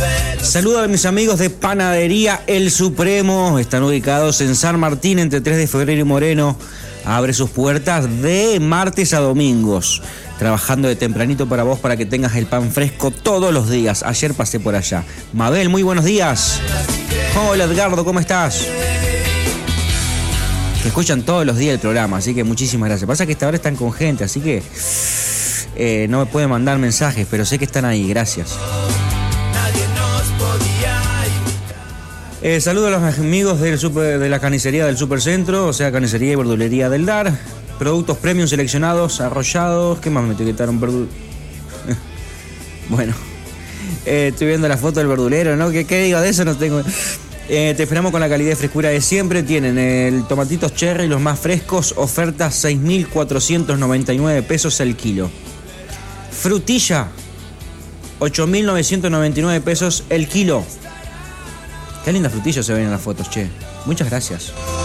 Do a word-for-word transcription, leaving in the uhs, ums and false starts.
Saludos a mis amigos de Panadería El Supremo. Están ubicados en San Martín entre tres de febrero y Moreno. Abre sus puertas de martes a domingos, trabajando de tempranito para vos para que tengas el pan fresco todos los días. Ayer pasé por allá. Mabel, muy buenos días. Hola Edgardo, ¿cómo estás? Que escuchan todos los días el programa, así que muchísimas gracias. Pasa que esta hora están con gente, así que eh, no me pueden mandar mensajes, pero sé que están ahí, gracias. Eh, saludo a los amigos del super, de la carnicería del Supercentro, o sea, carnicería y verdulería del D A R. Productos premium seleccionados, arrollados. ¿Qué más me etiquetaron? Verdu... bueno, eh, estoy viendo la foto del verdulero, ¿no? ¿Qué, qué digo de eso? No tengo... Eh, te esperamos con la calidad y frescura de siempre. Tienen el tomatitos cherry, los más frescos, ofertas seis mil cuatrocientos noventa y nueve pesos el kilo. Frutilla, ocho mil novecientos noventa y nueve pesos el kilo. Qué linda frutilla se ven en las fotos, che. Muchas gracias.